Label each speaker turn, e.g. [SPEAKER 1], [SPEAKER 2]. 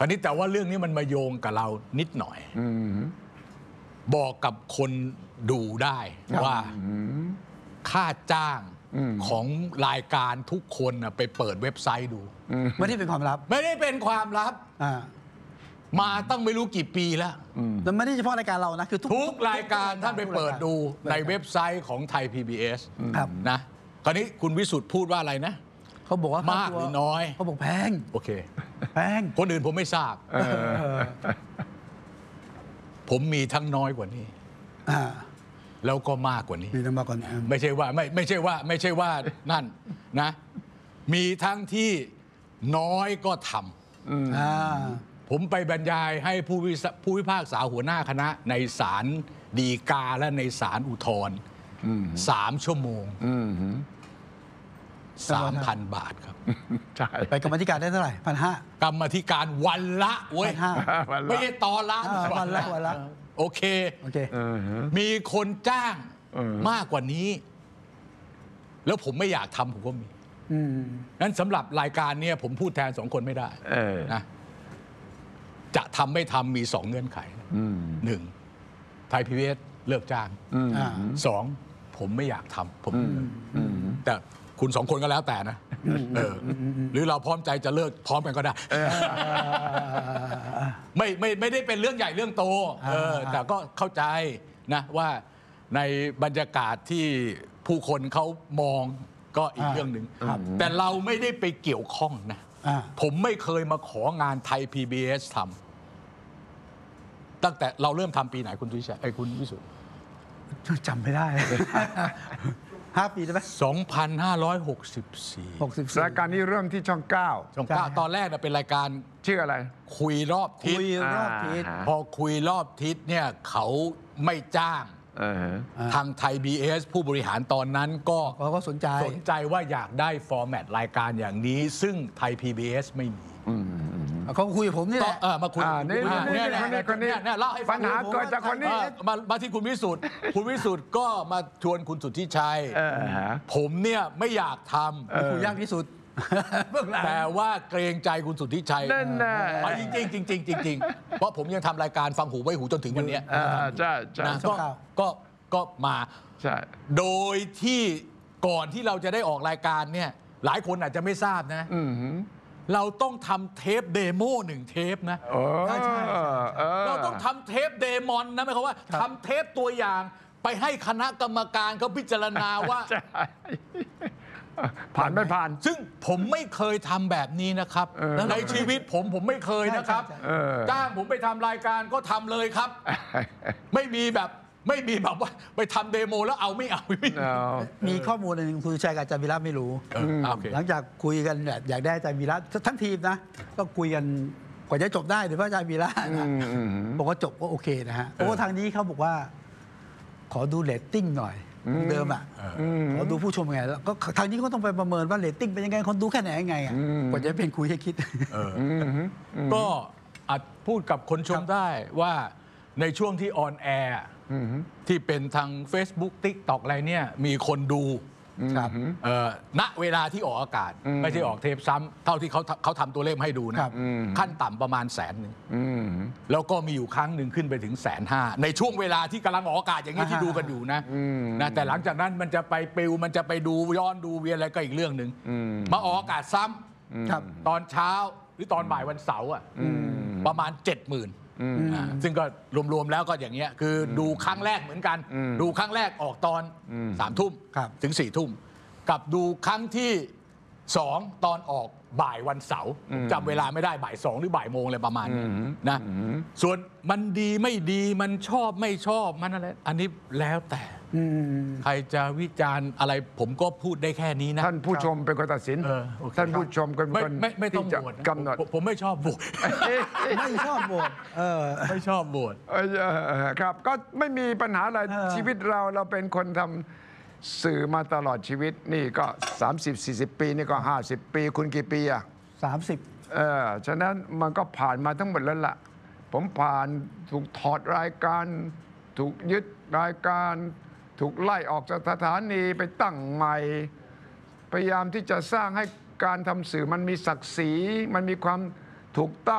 [SPEAKER 1] คราวนี้แต่ว่าเรื่องนี้มันมาโยงกับเรานิดหน่อยบอกกับคนดูได้ว่าค่าจ้างของรายการทุกคนไปเปิดเว็บไซต์ดู
[SPEAKER 2] ไม่ได้เป็นความลับ
[SPEAKER 1] ไม่ได้เป็นความลับมาต้องไม่รู้กี่ปีแล้ว
[SPEAKER 2] แต่ไม่ได้เฉพาะรายการเรานะคือ
[SPEAKER 1] ทุกรายการท่านไปเปิดดูในเว็บไซต์ของไทย PBS นะคราวนี้คุณวิสุทธ์พูดว่าอะไรนะ
[SPEAKER 2] เขาบอกว่าม
[SPEAKER 1] ากหรือน้อย
[SPEAKER 2] เขาบอกแพง
[SPEAKER 1] โอเค
[SPEAKER 2] แพง
[SPEAKER 1] คนอื่นผมไม่ทราบผมมีทั้งน้อยกว่านี้แล้วก็มากกว่านี้
[SPEAKER 2] มีทั้งมากกว่านี้
[SPEAKER 1] ไม่ใช่ว่านั่นนะมีทั้งที่น้อยก็ทำผมไปบรรยายให้ผู้พิพากษาหัวหน้าคณะในศาลฎีกาและในศาลอุทธรณ์3 ชั่วโมง3,000 บาทครับ
[SPEAKER 2] ใช่ไปกรรมธิการได้เท่าไหร่1,500
[SPEAKER 1] กรรมธิการวันละเว้ยไม่ใช่ต่อล้าน
[SPEAKER 2] วันละ
[SPEAKER 1] โอเคมีคนจ้างมากกว่านี้แล้วผมไม่อยากทำผมก็มีนั้นสำหรับรายการนี้ผมพูดแทน2 คนไม่ได้นะจะทำไม่ทำมี2 เงื่อนไข1ไทย PBS เลิกจ้าง2ผมไม่อยากทำผมแต่คุณ2 คนก็แล้วแต่นะหรือเราพร้อมใจจะเลิกพร้อมกันก็ได้ไม่ได้เป็นเรื่องใหญ่เรื่องโตแต่ก็เข้าใจนะว่าในบรรยากาศที่ผู้คนเขามองก็อีกเรื่องหนึ่งแต่เราไม่ได้ไปเกี่ยวข้องนะผมไม่เคยมาของานไทย PBS ทำตั้งแต่เราเริ่มทำปีไหนคุณวิชัยคุณวิสุทธิ์
[SPEAKER 2] จำไม่ได้5 ปีได้ไหม
[SPEAKER 1] 2564
[SPEAKER 3] รายการนี้เริ่มที่ช่อง 9
[SPEAKER 1] ตอนแรกเป็นรายการ
[SPEAKER 3] ชื่ออะไร
[SPEAKER 1] คุยรอบทิศพอคุยรอบทิศเนี่ยเขาไม่จ้างทางไทย PBS ผู้บริหารตอนนั้นก็
[SPEAKER 2] สนใจ
[SPEAKER 1] ว่าอยากได้ฟอร์แมตรายการอย่างนี้ซึ่งไทย PBS ไม่มี
[SPEAKER 2] เขาคุยกับผมนี่แหละ
[SPEAKER 1] มาคุย
[SPEAKER 3] เนี่ยเล่าให้ฟังปัญหาเกิดจากคนนี้
[SPEAKER 1] มาที่คุณวิสุทธิ์ก็มาชวนคุณสุทธิชัยผมเนี่ยไม่อยากท
[SPEAKER 2] ำคุยยากที่สุด
[SPEAKER 1] แต่ว่าเกรงใจคุณสุทธิชัย
[SPEAKER 3] นั่นแหละ
[SPEAKER 1] จริงเพราะผมยังทำรายการฟังหูไว้หูจนถึงวันนี้
[SPEAKER 3] ใช่
[SPEAKER 1] ก็มาโดยที่ก่อนที่เราจะได้ออกรายการเนี่ยหลายคนอาจจะไม่ทราบนะเราต้องทำเทปเดโม1 เทปนะ
[SPEAKER 2] ใช่
[SPEAKER 1] เราต้องทำเทปเดมอนนะหมายความว่าทำเทปตัวอย่างไปให้คณะกรรมการเขาพิจารณาว่า
[SPEAKER 3] ผ่านไม่ผ่าน
[SPEAKER 1] ซึ่งผมไม่เคยทำแบบนี้นะครับในชีวิตผมไม่เคยนะครับจ้างผมไปทำรายการก็ทำเลยครับไม่มีแบบว่าไปทำเดโมแล้วเอาไม่เอา
[SPEAKER 2] มีข้อมูลนึงคุณชัยกับอาจารย์วีระไม่รู้หลังจากคุยกันอยากได้อาจารย์วีระทั้งทีมนะก็คุยกันกว่าจะจบได้หรือว่าอาจารย์วีระบอกว่าจบก็โอเคนะฮะเพราะว่าทางนี้เขาบอกว่าขอดูเรตติ้งหน่อยเดิมขอดูผู้ชมไงแล้วก็ทางนี้ก็ต้องไปประเมินว่าเรตติ้งเป็นยังไงคนดูแค่ไหนยังไงกว่าจะเป็นคุยให้คิด
[SPEAKER 1] ก็อาจพูดกับคนชมได้ว่าในช่วงที่ออนแอร์ที่เป็นทาง Facebook TikTok อะไรเนี่ยมีคนดูณเวลาที่ออกอากาศไม่ใช่ออกเทปซ้ำเท่าที่เขาทำตัวเลขให้ดูนะขั้นต่ำประมาณ100,000แล้วก็มีอยู่ครั้งหนึ่งขึ้นไปถึง150,000ในช่วงเวลาที่กำลังออกอากาศอย่างนี้ที่ดูกันอยู่นะแต่หลังจากนั้นมันจะไปปิวมันจะไปดูย้อนดูเวียนอะไรก็อีกเรื่องหนึ่งมาออกอากาศซ้ำตอนเช้าหรือตอนบ่ายวันเสาร์ประมาณ 70,000ซึ่งก็รวมๆแล้วก็อย่างเงี้ยคือดูครั้งแรกเหมือนกันดูครั้งแรกออกตอน3 ทุ่มถึง4 ทุ่มกับดูครั้งที่2ตอนออกบ่ายวันเสาร์จำเวลาไม่ได้บ่าย2หรือบ่ายโมงอะไรประมาณนี้นะส่วนมันดีไม่ดีมันชอบไม่ชอบมันอะไรอันนี้แล้วแต่ใครจะวิจารณ์อะไรผมก็พูดได้แค่นี้นะ
[SPEAKER 3] ท่านผู้ชมเป็นคนตัดสินท่านผู้ชมเป็นคน
[SPEAKER 1] ไม่ต้องโหวตกำหนดผมไม่ชอบโหวต
[SPEAKER 2] ไม่ชอบโหวต
[SPEAKER 1] ไม่ชอบโหวต
[SPEAKER 3] ครับก็ไม่มีปัญหาอะไรชีวิตเราเป็นคนทำสื่อมาตลอดชีวิตนี่ก็30-40 ปีนี่ก็50 ปีคุณกี่ปี
[SPEAKER 2] 30
[SPEAKER 3] ฉะนั้นมันก็ผ่านมาทั้งหมดแล้วล่ะผมผ่านถูกถอดรายการถูกยึดรายการถูกไล่ออกจากสถานีไปตั้งใหม่พยายามที่จะสร้างให้การทำสื่อมันมีศักดิ์ศรีมันมีความถูกต้อง